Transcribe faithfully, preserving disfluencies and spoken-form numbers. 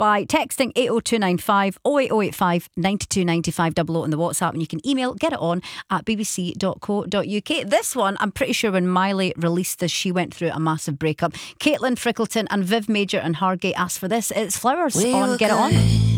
by texting eight oh two nine five oh eight oh eight five nine two nine five double oh on the WhatsApp, and you can email get it on at b b c dot co dot u k. This one, I'm pretty sure when Miley released this, she went through a massive breakup. Caitlin Frickleton and Viv Major and Hargate asked for this. It's Flowers We on were Get It On. good.